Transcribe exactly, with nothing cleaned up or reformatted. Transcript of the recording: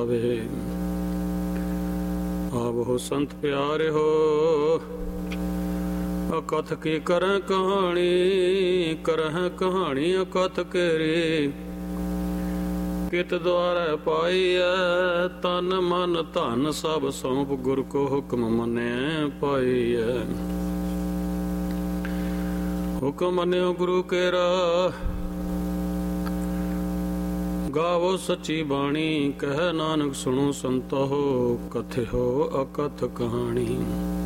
ਆਵੋ ਸੰਤ ਪਿਆਰਿਓ, ਅਕਥ ਕੀ ਕਰਹਿ ਕਹਾਣੀ, ਕਰਹਿ ਕਹਾਣੀ ਅਕਥ ਕੇਰੀ। ਕਿਤ ਦੁਆਰੈ ਪਾਈਐ, ਤਨ ਮਨ ਧਨ ਸਭ ਸੌਂਪ, ਗੁਰ ਕੋ ਹੁਕਮ ਮੰਨਿਐ ਪਾਈਐ। ਹੁਕਮ ਮੰਨਿਓ ਗੁਰੂ ਕੇਰਾ, ਗਾਵੋ ਸੱਚੀ ਬਾਣੀ। ਕਹਿ ਨਾਨਕ ਸੁਣੋ ਸੰਤੋ, ਕਥਿਓ ਅਕਥ ਕਹਾਣੀ।